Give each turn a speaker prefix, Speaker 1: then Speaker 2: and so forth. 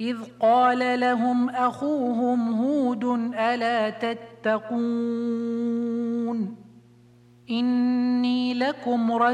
Speaker 1: إذ قال لهم أخوهم هود ألا تتقون إني لكم رسول